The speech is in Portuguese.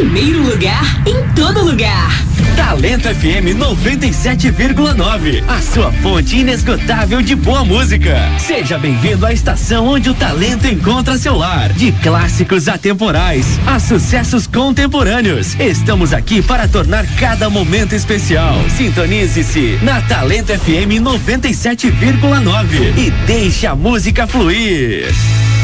primeiro lugar em todo lugar. Talento FM 97,9. A sua fonte inesgotável de boa música. Seja bem-vindo à estação onde o talento encontra seu lar. De clássicos atemporais a sucessos contemporâneos. Estamos aqui para tornar cada momento especial. Sintonize-se na Talento FM 97,9 e deixe a música fluir.